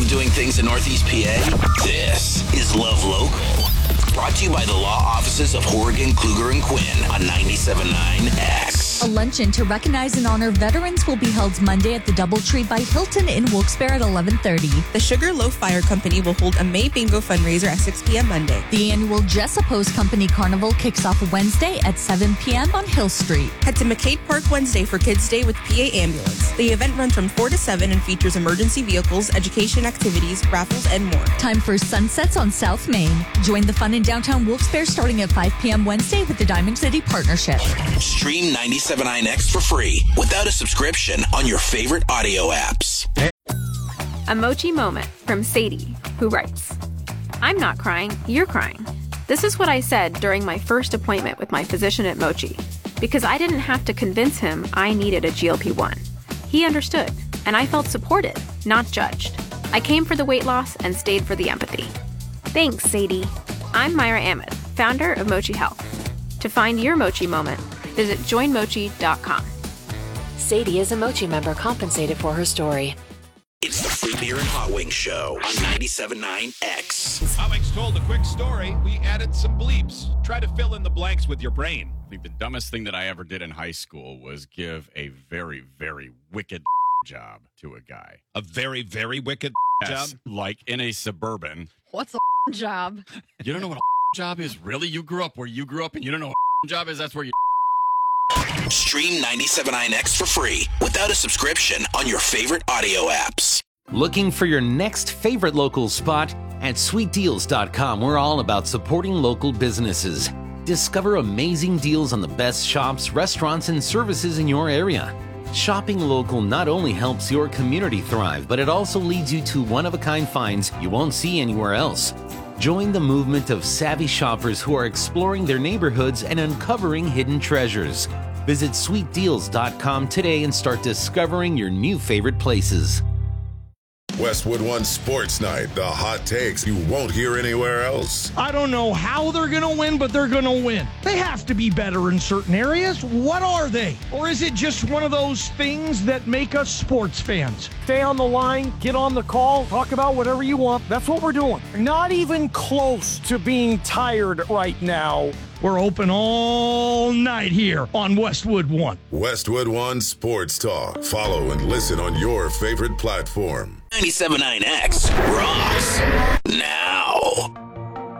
of doing things in Northeast PA? This is Love Local. Brought to you by the law offices of Horgan, Kluger, and Quinn on 97.9 X. A luncheon to recognize and honor veterans will be held Monday at the Doubletree by Hilton in Wilkes-Barre at 11:30. The Sugar Loaf Fire Company will hold a May Bingo fundraiser at 6 p.m. Monday. The annual Jessa Post Company Carnival kicks off Wednesday at 7 p.m. on Hill Street. Head to McCade Park Wednesday for Kids Day with PA Ambulance. The event runs from 4 to 7 and features emergency vehicles, education activities, raffles, and more. Time for sunsets on South Main. Join the fun in downtown Wilkes-Barre starting at 5 p.m. Wednesday with the Diamond City Partnership. Stream 97.9X for free without a subscription on your favorite audio apps. A Mochi moment from Sadie, who writes, I'm not crying, you're crying. This is what I said during my first appointment with my physician at Mochi, because I didn't have to convince him I needed a GLP-1. He understood, and I felt supported, not judged. I came for the weight loss and stayed for the empathy. Thanks, Sadie. I'm Myra Ahmed, founder of Mochi Health. To find your Mochi moment, visit joinmochi.com. Sadie is a Mochi member compensated for her story. It's the Free Beer and Hot Wings Show on 97.9 X. Alex told a quick story. We added some bleeps. Try to fill in the blanks with your brain. I think the dumbest thing that I ever did in high school was give a very, very wicked job to a guy. A very, very wicked job? Like in a Suburban. What's a job? You don't know what a job is? Really? You grew up where you grew up and you don't know what a job is? That's where you... Stream 97.9 X for free without a subscription on your favorite audio apps. Looking for your next favorite local spot? At sweetdeals.com, we're all about supporting local businesses. Discover amazing deals on the best shops, restaurants, and services in your area. Shopping local not only helps your community thrive, but it also leads you to one-of-a-kind finds you won't see anywhere else. Join the movement of savvy shoppers who are exploring their neighborhoods and uncovering hidden treasures. Visit sweetdeals.com today and start discovering your new favorite places. Westwood One Sports Night, the hot takes you won't hear anywhere else. I don't know how they're going to win, but they're going to win. They have to be better in certain areas. What are they? Or is it just one of those things that make us sports fans? Stay on the line, get on the call, talk about whatever you want. That's what we're doing. Not even close to being tired right now. We're open all night here on Westwood One. Westwood One Sports Talk. Follow and listen on your favorite platform. 97.9 X rocks now.